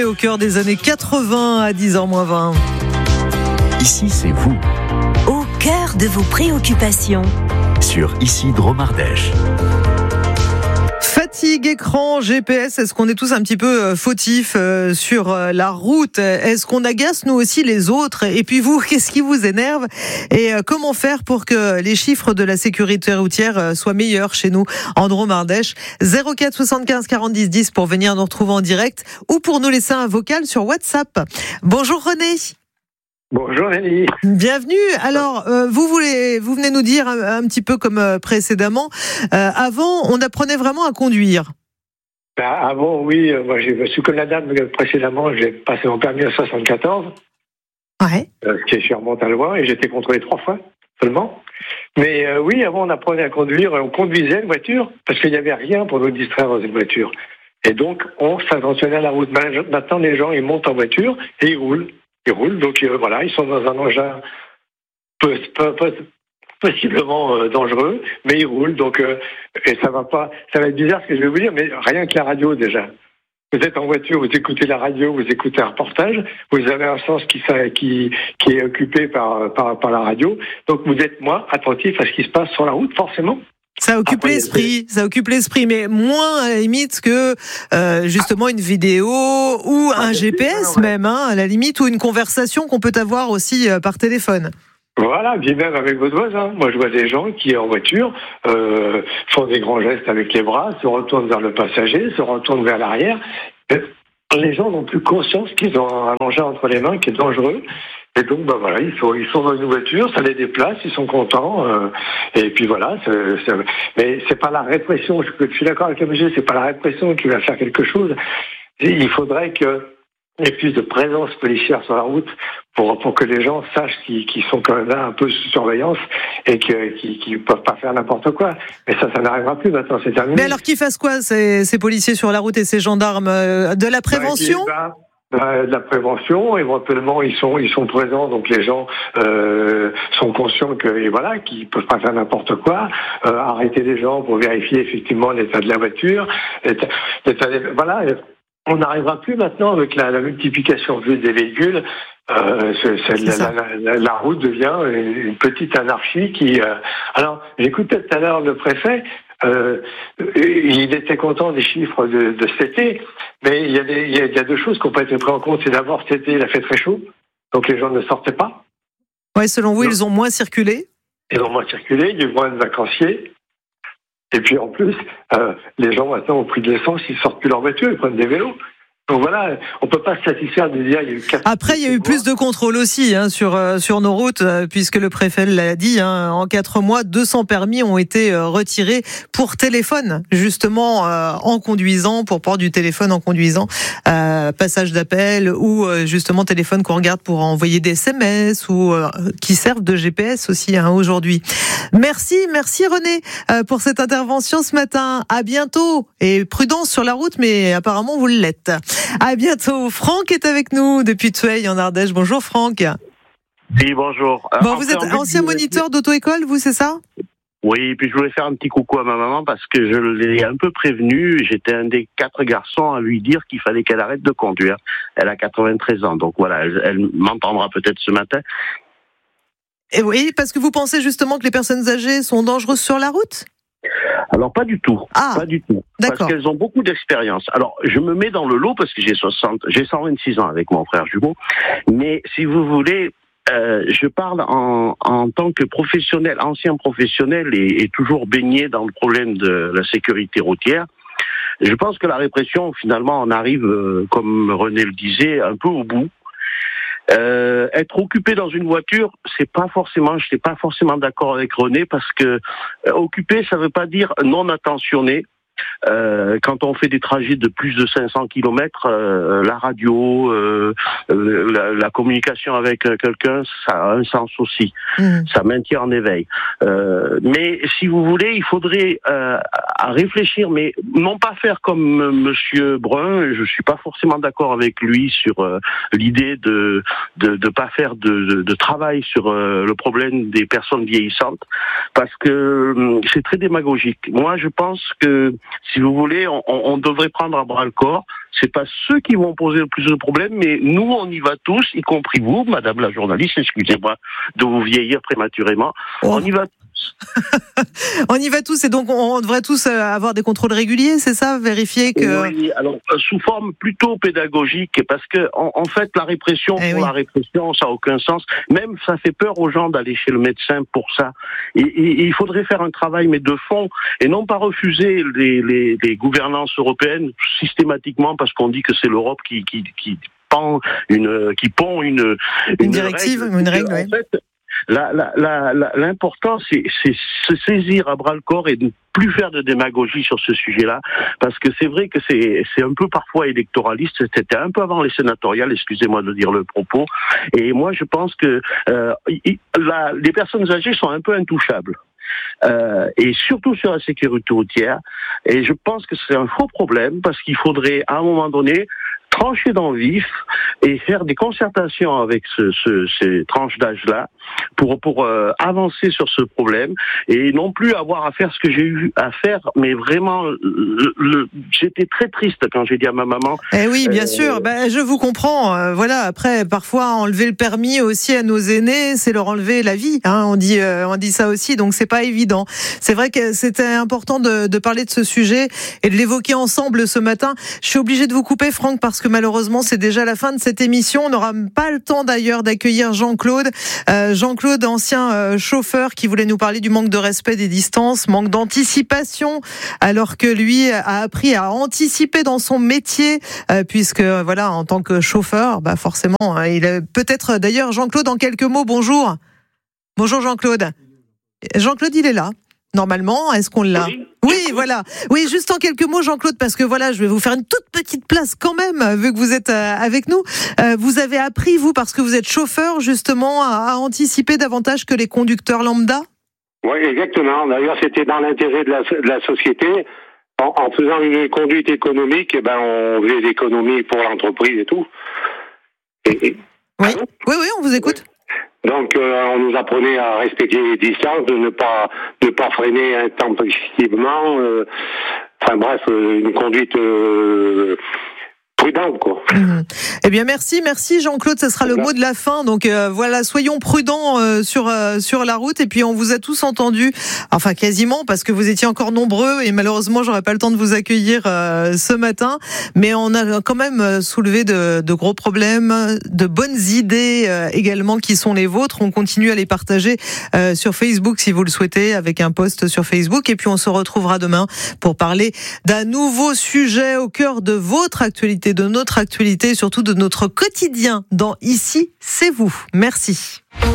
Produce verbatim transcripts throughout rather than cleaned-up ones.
Au cœur des années quatre-vingts à dix heures moins vingt. Ici, c'est vous. Au cœur de vos préoccupations. Sur Ici Drôme Ardèche. Fatigue, écran, G P S, est-ce qu'on est tous un petit peu fautifs euh, sur euh, la route? Est-ce qu'on agace nous aussi les autres? Et puis vous, qu'est-ce qui vous énerve? Et euh, comment faire pour que les chiffres de la sécurité routière euh, soient meilleurs chez nous en Drôme Ardèche? zéro quatre soixante-quinze quarante dix dix pour venir nous retrouver en direct ou pour nous laisser un vocal sur WhatsApp. Bonjour René. Bonjour Nelly. Bienvenue. Alors, euh, vous voulez, vous venez nous dire un, un petit peu comme euh, précédemment. Euh, avant, on apprenait vraiment à conduire. Ben, avant, oui. Euh, moi, j'ai su comme la dame précédemment. J'ai passé mon permis en soixante-quatorze. Ouais. Euh, ce qui remonte à loin, et j'ai été contrôlé trois fois seulement. Mais euh, oui, avant, on apprenait à conduire. On conduisait une voiture parce qu'il n'y avait rien pour nous distraire dans une voiture. Et donc, on s'intentionnait à la route. Maintenant, les gens, ils montent en voiture et ils roulent. Ils roulent, donc euh, voilà, ils sont dans un engin peu, peu, peu, possiblement euh, dangereux, mais ils roulent, donc euh, et ça va pas, ça va être bizarre ce que je vais vous dire, mais rien que la radio déjà. Vous êtes en voiture, vous écoutez la radio, vous écoutez un reportage, vous avez un sens qui qui qui est occupé par par par la radio, donc vous êtes moins attentif à ce qui se passe sur la route, forcément. Ça occupe Après, l'esprit, ça occupe l'esprit, mais moins à la limite que euh, justement une vidéo ou un G P S même, hein, à la limite, ou une conversation qu'on peut avoir aussi euh, par téléphone. Voilà, bien même avec votre voisin. Moi, je vois des gens qui, en voiture, euh, font des grands gestes avec les bras, se retournent vers le passager, se retournent vers l'arrière. Les gens n'ont plus conscience qu'ils ont un engin entre les mains qui est dangereux. Et donc, bah voilà, ils sont, ils sont dans une voiture, ça les déplace, ils sont contents. Euh, et puis voilà, c'est, c'est, mais c'est pas la répression. Je, je suis d'accord avec le monsieur, c'est pas la répression qui va faire quelque chose. Il faudrait que il y ait plus de présence policière sur la route pour pour que les gens sachent qu'ils, qu'ils sont quand même là un peu sous surveillance et que, qu'ils, qu'ils peuvent pas faire n'importe quoi. Mais ça, ça n'arrivera plus maintenant, c'est terminé. Mais alors qu'ils fassent quoi, ces, ces policiers sur la route et ces gendarmes? De la prévention? Bah, bah, de la prévention, éventuellement ils sont ils sont présents, donc les gens euh, sont conscients que et voilà qu'ils peuvent pas faire n'importe quoi, euh, arrêter les gens pour vérifier effectivement l'état de la voiture, l'état, l'état des, voilà. On n'arrivera plus maintenant avec la, la multiplication de des véhicules. Euh, c'est, c'est la, la, la, la route devient une petite anarchie qui. Euh... Alors, j'écoutais tout à l'heure le préfet. Euh, il était content des chiffres de, de cet été, mais il y a des, il y a, il y a deux choses qui n'ont pas été prises en compte. C'est d'abord cet été, il a fait très chaud, donc les gens ne sortaient pas. Ouais, selon vous, non. Ils ont moins circulé. Ils ont moins circulé. Il y a eu moins de vacanciers. Et puis en plus, euh, les gens maintenant au prix de l'essence, ils sortent plus leur voiture, ils prennent des vélos. Donc voilà, on peut pas se satisfaire de dire il y a eu quatre. Après, il y a eu plus de contrôles aussi hein, sur euh, sur nos routes, euh, puisque le préfet l'a dit. Hein, en quatre mois, deux cents permis ont été euh, retirés pour téléphone, justement euh, en conduisant, pour port du téléphone en conduisant, euh, passage d'appel ou euh, justement téléphone qu'on regarde pour envoyer des S M S ou euh, qui servent de G P S aussi hein, aujourd'hui. Merci, merci René euh, pour cette intervention ce matin. À bientôt et prudence sur la route, mais apparemment vous l'êtes. À bientôt. Franck est avec nous depuis Thueil en Ardèche. Bonjour Franck. Oui, bonjour. Bon, vous êtes ancien moniteur d'auto-école, vous, c'est ça? Oui, puis je voulais faire un petit coucou à ma maman parce que je l'ai un peu prévenue. J'étais un des quatre garçons à lui dire qu'il fallait qu'elle arrête de conduire. Elle a quatre-vingt-treize ans, donc voilà, elle, elle m'entendra peut-être ce matin. Et oui, parce que vous pensez justement que les personnes âgées sont dangereuses sur la route? Alors pas du tout, ah, pas du tout, d'accord. Parce qu'elles ont beaucoup d'expérience. Alors je me mets dans le lot parce que j'ai soixante, j'ai cent vingt-six ans avec mon frère jumeau, mais si vous voulez, euh, je parle en, en tant que professionnel, ancien professionnel et, et toujours baigné dans le problème de la sécurité routière. Je pense que la répression, finalement, on arrive, euh, comme René le disait, un peu au bout. Euh, être occupé dans une voiture, c'est pas forcément, je n'étais pas forcément d'accord avec René parce que euh, occupé, ça veut pas dire non attentionné. Euh, quand on fait des trajets de plus de cinq cents kilomètres, euh, la radio, euh, euh, la, la communication avec quelqu'un, ça a un sens aussi. Mmh. Ça maintient en éveil. Euh, mais si vous voulez, il faudrait euh, à réfléchir, mais non pas faire comme Monsieur Brun. Je suis pas forcément d'accord avec lui sur euh, l'idée de de de pas faire de, de, de travail sur euh, le problème des personnes vieillissantes, parce que euh, c'est très démagogique. Moi, je pense que si vous voulez, on, on devrait prendre à bras le corps C'est pas ceux qui vont poser le plus de problèmes, mais nous, on y va tous, y compris vous, madame la journaliste, excusez-moi de vous vieillir prématurément. Oh. On y va tous. On y va tous et donc on devrait tous avoir des contrôles réguliers, c'est ça, vérifier que... Oui, alors sous forme plutôt pédagogique, parce que en, en fait la répression eh pour oui. la répression, ça n'a aucun sens. Même ça fait peur aux gens d'aller chez le médecin pour ça. Et, et, il faudrait faire un travail mais de fond et non pas refuser les, les, les gouvernances européennes systématiquement parce qu'on dit que c'est l'Europe qui qui qui pend une qui pond une une, une directive, règle. une règle. En fait, La, la, la, la, l'important, c'est, c'est se saisir à bras le corps et de ne plus faire de démagogie sur ce sujet-là, parce que c'est vrai que c'est, c'est un peu parfois électoraliste. C'était un peu avant les sénatoriales, excusez-moi de dire le propos. Et moi, je pense que euh, la, les personnes âgées sont un peu intouchables. Euh, et surtout sur la sécurité routière. Et je pense que c'est un faux problème, parce qu'il faudrait, à un moment donné, trancher dans le vif et faire des concertations avec ce, ce, ces tranches d'âge-là pour pour euh, avancer sur ce problème et non plus avoir à faire ce que j'ai eu à faire. Mais vraiment, le, le, j'étais très triste quand j'ai dit à ma maman. Eh oui, bien euh, sûr. Ben, je vous comprends. Euh, voilà. Après, parfois, enlever le permis aussi à nos aînés, c'est leur enlever la vie. Hein, on dit, euh, on dit ça aussi. Donc, c'est pas évident. C'est vrai que c'était important de, de parler de ce sujet et de l'évoquer ensemble ce matin. Je suis obligée de vous couper, Franck, parce que malheureusement, c'est déjà la fin de cette émission. On n'aura pas le temps d'ailleurs d'accueillir Jean-Claude. Euh, Jean-Claude, ancien euh, chauffeur, qui voulait nous parler du manque de respect des distances, manque d'anticipation, alors que lui a appris à anticiper dans son métier, euh, puisque voilà, en tant que chauffeur, bah forcément, hein, il a peut-être d'ailleurs Jean-Claude en quelques mots. Bonjour. Bonjour Jean-Claude. Jean-Claude, il est là. Normalement, est-ce qu'on l'a ? Oui. oui, voilà. Oui, juste en quelques mots, Jean-Claude, parce que voilà, je vais vous faire une toute petite place quand même, vu que vous êtes avec nous. Euh, vous avez appris, vous, parce que vous êtes chauffeur, justement, à, à anticiper davantage que les conducteurs lambda ? Oui, exactement. D'ailleurs, c'était dans l'intérêt de la, de la société. En, en faisant une conduite économique, eh ben, on faisait des économies pour l'entreprise et tout. Et, et... Oui. oui, oui, on vous écoute. Donc, euh, on nous apprenait à respecter les distances, de ne pas ne pas freiner intempestivement. Euh, enfin bref, euh, une conduite euh, prudente, quoi. Mmh. Eh bien, merci, merci Jean-Claude. Ce sera le mot de la fin. Donc euh, voilà, soyons prudents euh, sur euh, sur la route. Et puis on vous a tous entendus, enfin quasiment, parce que vous étiez encore nombreux et malheureusement j'aurais pas le temps de vous accueillir euh, ce matin. Mais on a quand même soulevé de, de gros problèmes, de bonnes idées euh, également qui sont les vôtres. On continue à les partager euh, sur Facebook si vous le souhaitez, avec un post sur Facebook. Et puis on se retrouvera demain pour parler d'un nouveau sujet au cœur de votre actualité, de notre actualité, surtout de notre quotidien dans Ici, c'est vous. Merci.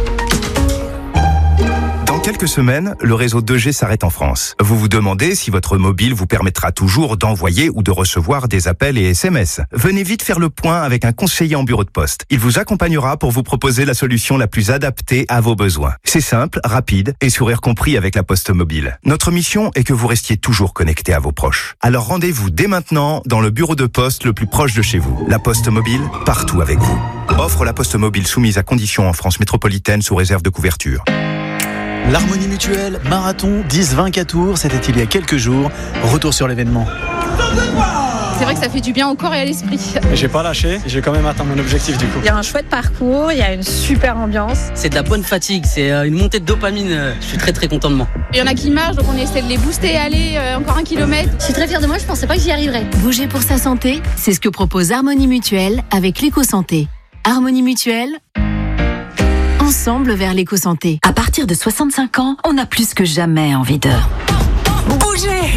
Dans quelques semaines, le réseau deux G s'arrête en France. Vous vous demandez si votre mobile vous permettra toujours d'envoyer ou de recevoir des appels et S M S. Venez vite faire le point avec un conseiller en bureau de poste. Il vous accompagnera pour vous proposer la solution la plus adaptée à vos besoins. C'est simple, rapide et sourire compris avec la Poste Mobile. Notre mission est que vous restiez toujours connecté à vos proches. Alors rendez-vous dès maintenant dans le bureau de poste le plus proche de chez vous. La Poste Mobile, partout avec vous. Offre la Poste Mobile soumise à conditions en France métropolitaine sous réserve de couverture. L'Harmonie Mutuelle, marathon dix vingt Tours, c'était il y a quelques jours. Retour sur l'événement. C'est vrai que ça fait du bien au corps et à l'esprit. J'ai pas lâché, j'ai quand même atteint mon objectif du coup. Il y a un chouette parcours, il y a une super ambiance. C'est de la bonne fatigue, c'est une montée de dopamine. Je suis très très content de moi. Il y en a qui marchent, donc on essaie de les booster, aller euh, encore un kilomètre. Je suis très fière de moi, je pensais pas que j'y arriverais. Bouger pour sa santé, c'est ce que propose Harmonie Mutuelle avec l'éco-santé. Harmonie Mutuelle, ensemble vers l'éco-santé. À partir de soixante-cinq ans, on a plus que jamais envie de bouger.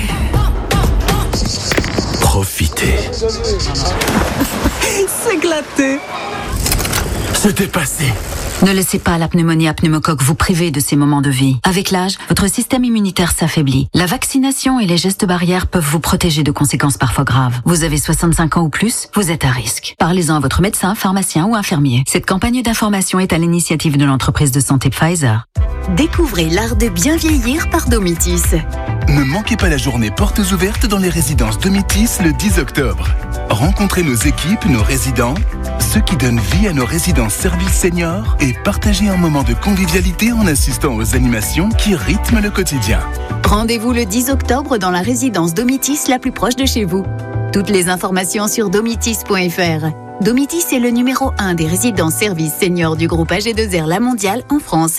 Profitez. S'éclater. Se dépasser. Ne laissez pas la pneumonie à pneumocoque vous priver de ces moments de vie. Avec l'âge, votre système immunitaire s'affaiblit. La vaccination et les gestes barrières peuvent vous protéger de conséquences parfois graves. Vous avez soixante-cinq ans ou plus, vous êtes à risque. Parlez-en à votre médecin, pharmacien ou infirmier. Cette campagne d'information est à l'initiative de l'entreprise de santé Pfizer. Découvrez l'art de bien vieillir par Domitis. Ne manquez pas la journée portes ouvertes dans les résidences Domitis le dix octobre. Rencontrez nos équipes, nos résidents, ceux qui donnent vie à nos résidences services seniors et partagez un moment de convivialité en assistant aux animations qui rythment le quotidien. Rendez-vous le dix octobre dans la résidence Domitis la plus proche de chez vous. Toutes les informations sur domitis point f r. Domitis est le numéro un des résidences services seniors du groupe A G deux R La Mondiale en France.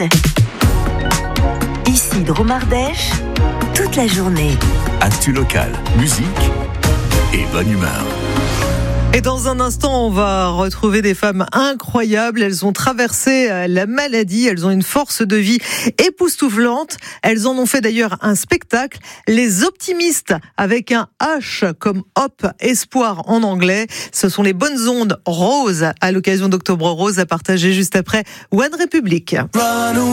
Ici Dromardèche, toute la journée. Actu local, musique et bonne humeur. Et dans un instant, on va retrouver des femmes incroyables. Elles ont traversé la maladie, elles ont une force de vie époustouflante. Elles en ont fait d'ailleurs un spectacle, Les Optimistes, avec un H comme Hop, espoir en anglais. Ce sont les bonnes ondes roses à l'occasion d'Octobre Rose à partager juste après One Republic.